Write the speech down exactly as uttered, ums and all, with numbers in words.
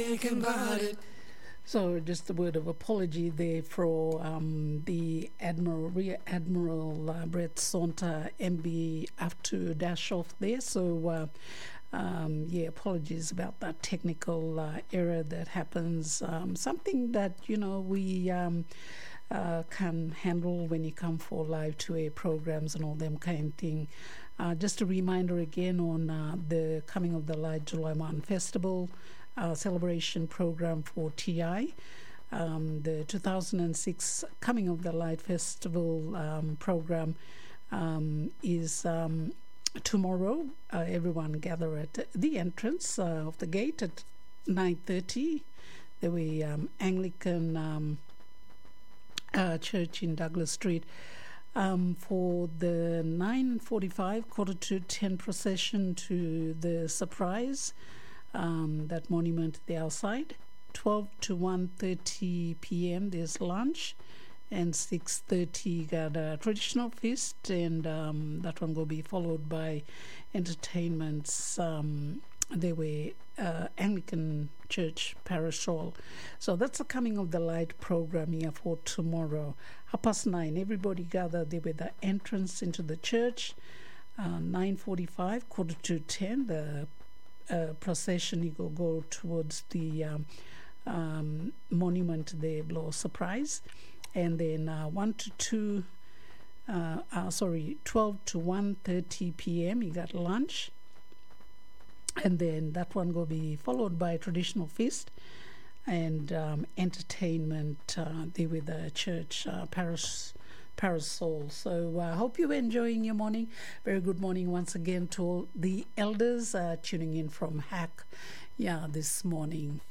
about it. So just a word of apology there for um, the Admiral, Rear Admiral uh, Brett Saunter M B after dash off there. So uh, um, yeah, apologies about that technical uh, error that happens. Um, something that, you know, we um, uh, can handle when you come for live to air programs and all them kind of thing. Uh, just a reminder again on uh, the Coming of the Light July Mountain Festival uh, celebration program for T I. Um, the two thousand six Coming of the Light Festival um, program um, is um, tomorrow. Uh, everyone gather at the entrance uh, of the gate at nine thirty. There we um, Anglican um, uh, Church in Douglas Street. Um, for the nine forty-five, quarter to ten procession to the surprise, um, that monument the outside. twelve to one thirty p.m. there's lunch, and six thirty got a traditional feast, and um, that one will be followed by entertainments. Um, they were uh, Anglican Church Parish Hall. So that's the Coming of the Light program here for tomorrow. Half past nine, everybody gather there with the entrance into the church. Uh, nine forty-five, quarter to ten, the uh, procession you go, go towards the um, um, monument there below surprise. And then uh, one to two, uh, uh, sorry, twelve to one thirty p.m. you got lunch. And then that one will be followed by a traditional feast and um, entertainment uh, there with the church uh, parish parasol. So I uh, hope you're enjoying your morning. Very good morning once again to all the elders uh, tuning in from Hack, yeah, this morning.